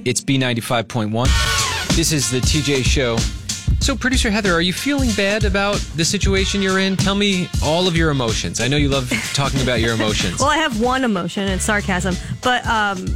It's B95.1. This is the TJ Show. So, Producer Heather, are you feeling bad about the situation you're in? Tell me all of your emotions. I know you love talking about your emotions. Well, I have one emotion, it's sarcasm. But,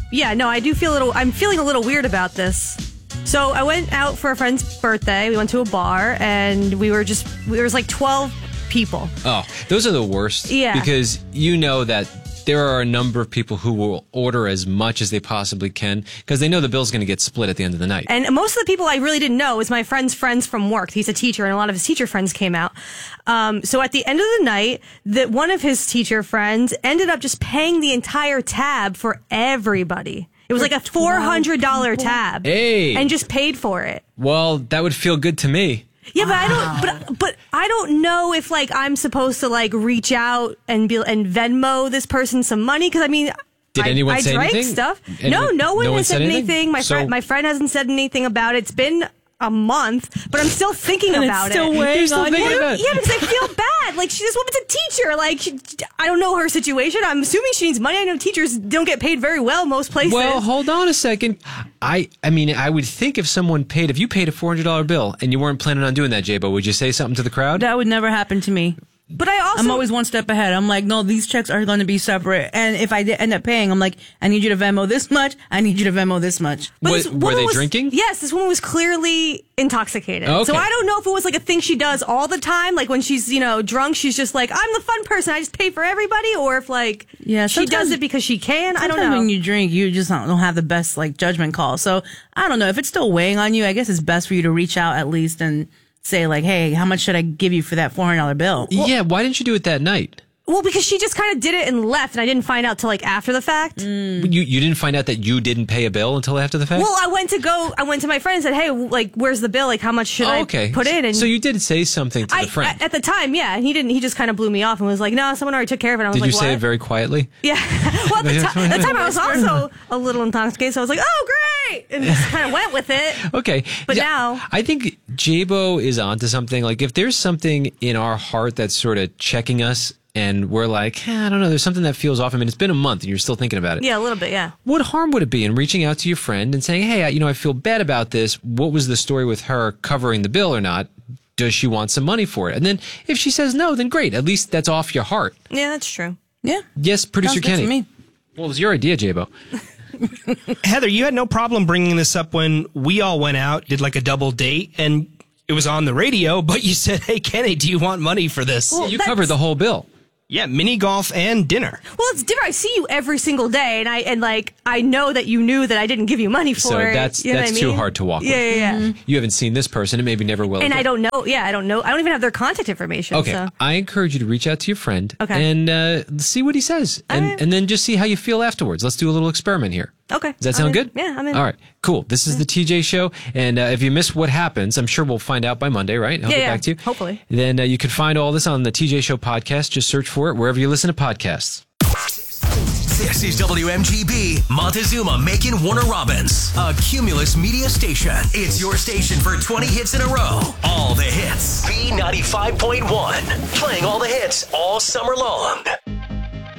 I do feel I'm feeling a little weird about this. So, I went out for a friend's birthday. We went to a bar, and we was like 12 people. Oh, those are the worst. Yeah. Because you know that there are a number of people who will order as much as they possibly can because they know the bill's going to get split at the end of the night. And most of the people I really didn't know was my friend's friends from work. He's a teacher, and a lot of his teacher friends came out. So at the end of the night, one of his teacher friends ended up just paying the entire tab for everybody. It was like a $400 tab. Hey. And just paid for it. Well, that would feel good to me. Yeah, but I don't know if like I'm supposed to like reach out and Venmo this person some money because I mean, did anyone say drank anything? Stuff. No one has said anything. My friend hasn't said anything about it. It's been a month, but I'm still thinking about it's still it. weighing on you. Yeah, because I feel bad. Like this woman's a teacher. Like I don't know her situation. I'm assuming she needs money. I know teachers don't get paid very well most places. Well, hold on a second. I mean, I would think if you paid a $400 bill and you weren't planning on doing that, Jabo, would you say something to the crowd? That would never happen to me. But I'm always one step ahead. I'm like, no, these checks are going to be separate. And if I end up paying, I'm like, I need you to Venmo this much. I need you to Venmo this much. Were they drinking? Yes, this woman was clearly intoxicated. Okay. So I don't know if it was like a thing she does all the time. Like when she's, drunk, she's just like, I'm the fun person. I just pay for everybody. Or if she does it because she can. I don't know. When you drink, you just don't have the best judgment call. So I don't know. If it's still weighing on you, I guess it's best for you to reach out at least and say like, hey, how much should I give you for that $400 bill? Yeah, why didn't you do it that night? Well, because she just kind of did it and left, and I didn't find out till after the fact. You didn't find out that you didn't pay a bill until after the fact? Well, I went to my friend and said, hey, where's the bill? How much should I put in? And so you did say something to the friend. At the time, yeah. And he just kind of blew me off and was like, no, someone already took care of it. And I was did you what? say it very quietly? Yeah. Well, at the time I was also a little intoxicated, so I was like, oh, great! And just kind of went with it. Okay. But now... I think Jabo is onto something. Like, if there's something in our heart that's sort of checking us, and we're like, I don't know, there's something that feels off. I mean, it's been a month and you're still thinking about it. Yeah, a little bit, yeah. What harm would it be in reaching out to your friend and saying, hey, I feel bad about this. What was the story with her covering the bill or not? Does she want some money for it? And then if she says no, then great. At least that's off your heart. Yeah, that's true. Yeah. Yes, Producer Sounds good Kenny. to me. Well, it was your idea, Jabo. Heather, you had no problem bringing this up when we all went out, did a double date, and it was on the radio, but you said, hey, Kenny, do you want money for this? Well, you covered the whole bill. Yeah, mini golf and dinner. Well, it's different. I see you every single day, and I know that you knew that I didn't give you money for it. So that's too hard to walk with. Yeah. Mm-hmm. You haven't seen this person, and maybe never will. And again. I don't know. Yeah, I don't know. I don't even have their contact information. Okay, so. I encourage you to reach out to your friend and see what he says, and then just see how you feel afterwards. Let's do a little experiment here. Okay. Does that sound good? Yeah, I'm in. All right, cool. This is the TJ Show, and if you miss what happens, I'm sure we'll find out by Monday, right? I'll get back to you. Hopefully. Then you can find all this on the TJ Show podcast. Just search for it wherever you listen to podcasts. This is WMGB, Montezuma, Macon, Warner Robins, a Cumulus media station. It's your station for 20 hits in a row. All the hits. B95.1. Playing all the hits all summer long.